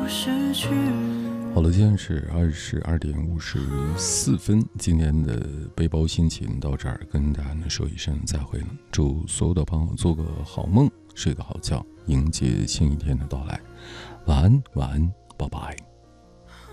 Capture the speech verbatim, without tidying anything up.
失去。 好了，现在是二十二点五十四分，今天的背包心情到这儿跟大家呢说一声再会了。祝所有的朋友做个好梦，睡个好觉，迎接新一天的到来。晚安，晚安，拜拜。